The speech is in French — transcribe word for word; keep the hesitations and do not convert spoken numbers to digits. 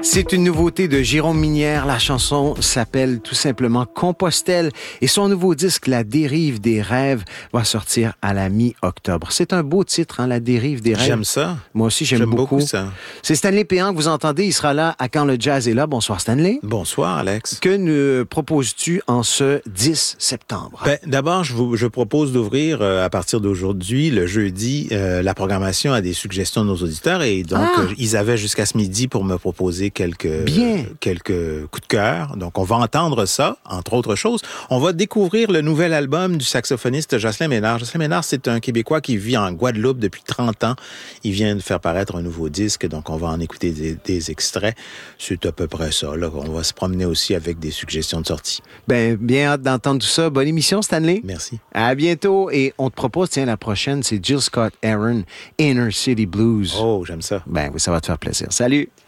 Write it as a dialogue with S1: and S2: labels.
S1: C'est une nouveauté de Jérôme Minière. La chanson s'appelle tout simplement Compostelle et son nouveau disque, La dérive des rêves, va sortir à la mi-octobre. C'est un beau titre, hein, La dérive des rêves.
S2: J'aime ça.
S1: Moi aussi, j'aime,
S2: j'aime
S1: beaucoup.
S2: beaucoup ça.
S1: C'est Stanley Péan que vous entendez. Il sera là à Quand le jazz est là. Bonsoir, Stanley.
S2: Bonsoir, Alex.
S1: Que nous proposes-tu en ce dix septembre?
S2: Ben, d'abord, je vous je propose d'ouvrir euh, à partir d'aujourd'hui, le jeudi, euh, la programmation à des suggestions de nos auditeurs. Et donc,
S1: Ah!
S2: euh, ils avaient jusqu'à ce midi pour me proposer quelques,
S1: Bien.
S2: quelques coups de cœur. Donc, on va entendre ça, entre autres choses. On va découvrir le nouvel album du saxophoniste Jocelyn Ménard. Jocelyn Ménard, c'est un Québécois qui vit en Guadeloupe depuis trente ans. Il vient de faire paraître un nouveau disque, donc on va en écouter des, des extraits. C'est à peu près ça, là. On va se promener aussi avec des suggestions de sortie.
S1: Ben, bien hâte d'entendre tout ça. Bonne émission, Stanley.
S2: Merci.
S1: À bientôt. Et on te propose, tiens, la prochaine, c'est Jill Scott-Heron, Inner City Blues.
S2: Oh, j'aime ça.
S1: Ben oui, ça va te faire plaisir. Salut!